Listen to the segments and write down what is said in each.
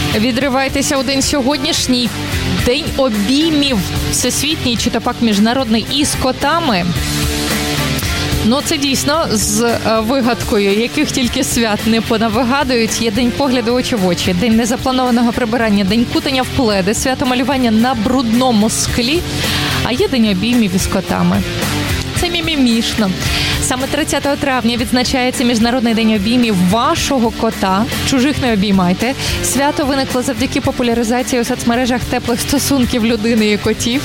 Відривайтеся у день сьогоднішній, день обіймів всесвітній, чи то пак міжнародний, із котами. Ну, це дійсно з вигадкою, яких тільки свят не понавигадують. Є день погляду очі в очі, день незапланованого прибирання, день кутання в пледи, свято малювання на брудному склі, а є день обіймів із котами. Це мімімішно. Саме 30 травня відзначається Міжнародний день обіймів вашого кота. Чужих не обіймайте. Свято виникло завдяки популяризації у соцмережах теплих стосунків людини і котів.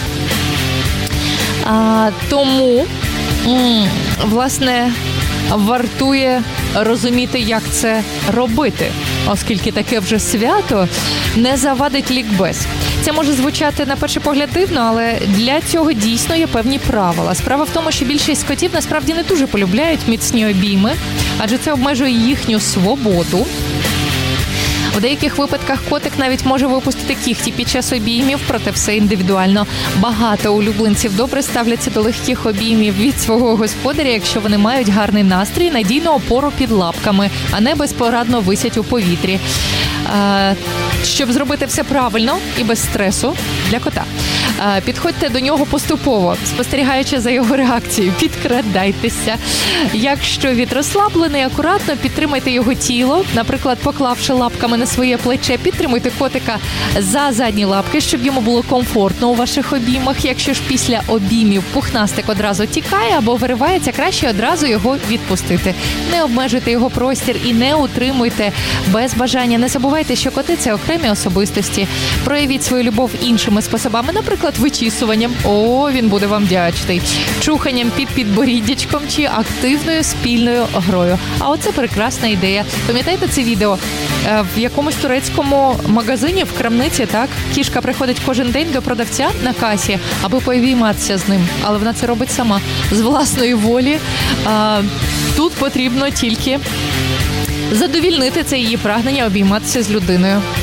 Тому, власне, вартує розуміти, як це робити, оскільки таке вже свято не завадить лікбез. Це може звучати на перший погляд дивно, але для цього дійсно є певні правила. Справа в тому, що більшість котів насправді не дуже полюбляють міцні обійми, адже це обмежує їхню свободу. У деяких випадках котик навіть може випустити кігті під час обіймів, проте все індивідуально. Багато улюбленців добре ставляться до легких обіймів від свого господаря, якщо вони мають гарний настрій, надійну опору під лапками, а не безпорадно висять у повітрі. Щоб зробити все правильно і без стресу для кота, підходьте до нього поступово, спостерігаючи за його реакцією, підкрадайтеся. Якщо він розслаблений, акуратно підтримайте його тіло, наприклад, поклавши лапками на своє плече, підтримуйте котика за задні лапки, щоб йому було комфортно у ваших обіймах. Якщо ж після обіймів пухнастик одразу тікає або виривається, краще одразу його відпустити. Не обмежуйте його простір і не утримуйте без бажання. Не забувайте, що коти – це окремі особистості. Проявіть свою любов іншими способами, наприклад, вичісуванням. Він буде вам вдячний. Чуханням під підборіддячком чи активною спільною грою. А оце прекрасна ідея. Пам'ятаєте це відео? В якомусь турецькому магазині, в крамниці, так? Кішка приходить кожен день до продавця на касі, аби пообійматися з ним. Але вона це робить сама, з власної волі. Тут потрібно тільки задовільнити це її прагнення обійматися з людиною.